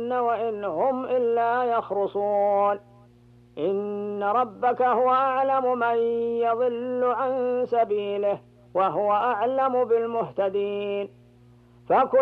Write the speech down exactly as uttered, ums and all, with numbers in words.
وإن هم إلا يخرصون. إن ربك هو أعلم من يضل عن سبيله وهو أعلم بالمهتدين. فكل